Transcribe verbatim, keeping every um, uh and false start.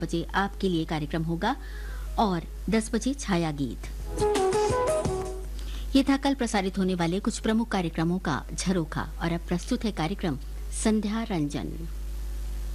बजे आपके लिए कार्यक्रम होगा और दस बजे छाया गीत। ये था कल प्रसारित होने वाले कुछ प्रमुख कार्यक्रमों का झरोखा और अब प्रस्तुत है कार्यक्रम संध्या रंजन।